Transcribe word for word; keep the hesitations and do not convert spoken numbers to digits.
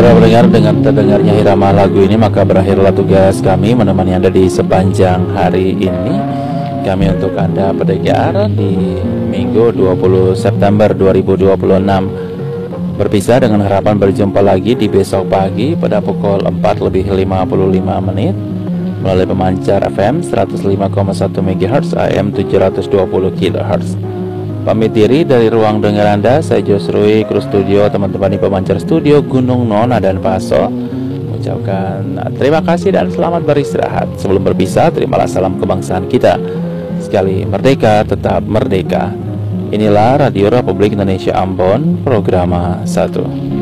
Saudara pendengar, dengan terdengarnya irama lagu ini maka berakhirlah tugas kami menemani Anda di sepanjang hari ini. Kami untuk Anda pendengar di Minggu dua puluh September dua ribu dua puluh enam berpisah dengan harapan berjumpa lagi di besok pagi pada pukul empat lebih lima puluh lima menit melalui pemancar F M seratus lima koma satu megahertz, A M tujuh ratus dua puluh kilohertz. Pamit diri dari ruang dengar Anda, saya Josrui, kru studio, teman-teman di pemancar studio Gunung Nona dan Paso mengucapkan terima kasih dan selamat beristirahat. Sebelum berpisah, terimalah salam kebangsaan kita. Sekali merdeka, tetap merdeka. Inilah Radio Republik Indonesia Ambon, Programa satu.